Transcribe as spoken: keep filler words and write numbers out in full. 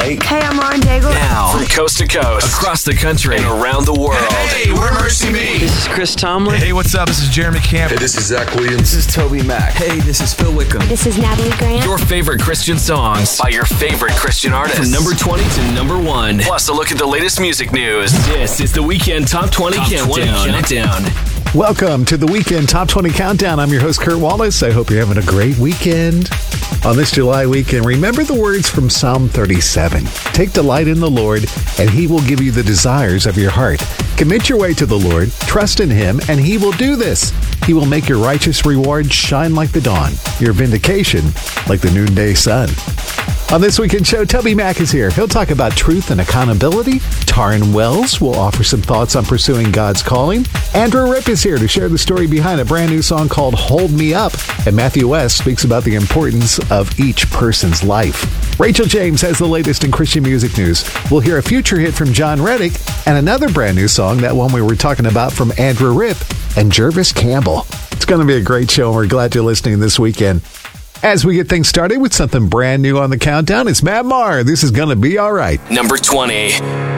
Hey, I'm Lauren Daigle. Now, from coast to coast, across the country, and around the world. Hey, we're Mercy Me. This is Chris Tomlin. Hey, what's up? This is Jeremy Camp. Hey, this is Zach Williams. This is Toby Mac. Hey, this is Phil Wickham. This is Natalie Grant. Your favorite Christian songs by your favorite Christian artists. From number twenty to number one. Plus, a look at the latest music news. This is the Weekend Top twenty Top Countdown. twenty Countdown. Welcome to the Weekend Top twenty Countdown. I'm your host, Kurt Wallace. I hope you're having a great weekend. On this July weekend, remember the words from Psalm thirty-seven. Take delight in the Lord, and He will give you the desires of your heart. Commit your way to the Lord, trust in Him, and He will do this. He will make your righteous reward shine like the dawn, your vindication like the noonday sun. On this weekend show, Toby Mac is here. He'll talk about truth and accountability. Taryn Wells will offer some thoughts on pursuing God's calling. Andrew Ripp is here to share the story behind a brand new song called Hold Me Up. And Matthew West speaks about the importance of each person's life. Rachel James has the latest in Christian music news. We'll hear a future hit from John Reddick and another brand new song, that one we were talking about, from Andrew Ripp and Jervis Campbell. It's going to be a great show, and we're glad you're listening this weekend. As we get things started with something brand new on the countdown, it's Matt Maher. This is going to be all right. Number twenty.